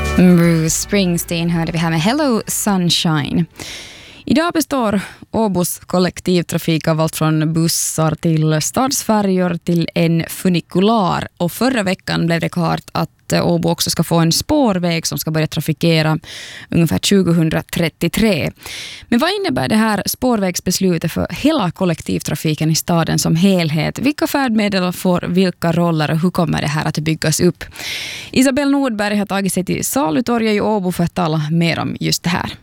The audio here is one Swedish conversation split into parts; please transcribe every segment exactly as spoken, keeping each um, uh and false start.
Bruce Springsteen hörde vi här med Hello Sunshine. Idag består Åbos kollektivtrafik av allt från bussar till stadsfärjor till en funikular. Och förra veckan blev det klart att Åbo också ska få en spårväg som ska börja trafikera ungefär tjugohundratrettiotre. Men vad innebär det här spårvägsbeslutet för hela kollektivtrafiken i staden som helhet? Vilka färdmedel får vilka roller och hur kommer det här att byggas upp? Isabel Nordberg har tagit sig till Salutorget i Åbo för att tala mer om just det här.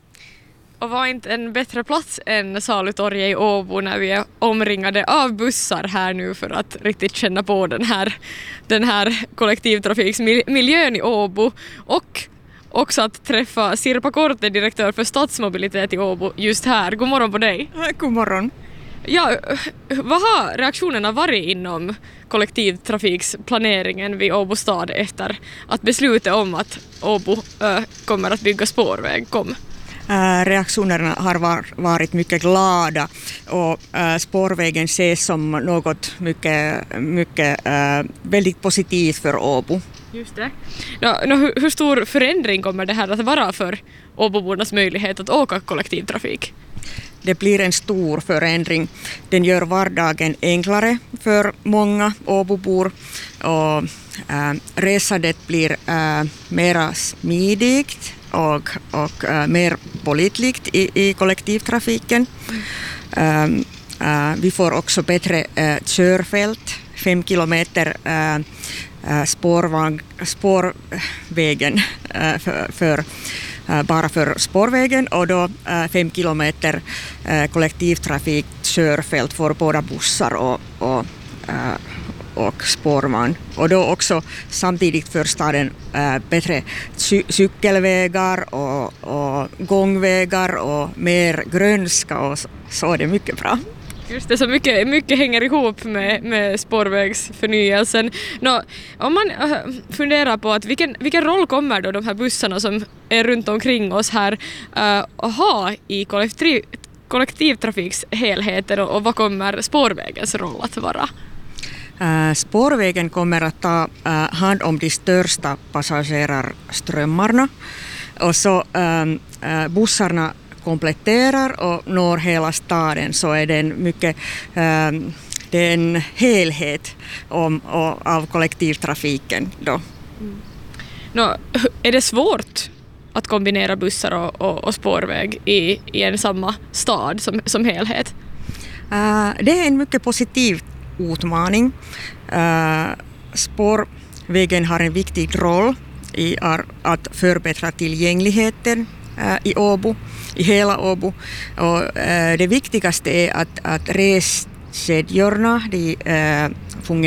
Och var inte en bättre plats än Salutorget i Åbo när vi är omringade av bussar här nu för att riktigt känna på den här, den här kollektivtrafiksmiljön i Åbo och också att träffa Sirpa Korte, direktör för stadsmobilitet i Åbo, just här. God morgon på dig. God morgon. Ja, vad har reaktionerna varit inom kollektivtrafiksplaneringen vid Åbo stad efter att beslutet om att Åbo äh, kommer att bygga spårväg kom? Uh, reaktionerna har var, varit mycket glada och uh, spårvägen ses som något mycket, mycket uh, väldigt positivt för Åbo. Just det. No, no, hur, hur stor förändring kommer det här att vara för Åbobornas möjlighet att åka kollektivtrafik? Det blir en stor förändring. Den gör vardagen enklare för många Åbobor och uh, resandet blir uh, mera smidigt och, och uh, mer pålitligt i, i kollektivtrafiken. Um, uh, vi får också bättre uh, körfält, fem kilometer uh, uh, spårvagn, spårvägen uh, för, för uh, bara för spårvägen och då uh, fem kilometer uh, kollektivtrafik körfält för båda bussar och, och uh, och spårvagn. Och då också samtidigt för staden äh, bättre cy- cykelvägar och, och gångvägar och mer grönska och så, så är det mycket bra. Just det, så mycket, mycket hänger ihop med, med spårvägsförnyelsen. Nå, om man äh, funderar på att vilken, vilken roll kommer då de här bussarna som är runt omkring oss här äh, att ha i kollektiv, kollektivtrafikshelheter och, och vad kommer spårvägens roll att vara? Uh, spårvägen kommer att ta uh, hand om de största passagerarströmmarna och så um, uh, bussarna kompletterar och når hela staden, så är det en mycket um, det är en helhet om, och, av kollektivtrafiken då. Mm. Nå, är det svårt att kombinera bussar och, och, och spårväg i, i en samma stad som, som helhet? Uh, det är en mycket positiv utmaning. Uh, spårvägen har en viktig roll i ar- att förbättra tillgängligheten uh, i Åbo, i hela Åbo. Och, uh, det viktigaste är att, att reskedjorna de, uh, fungerar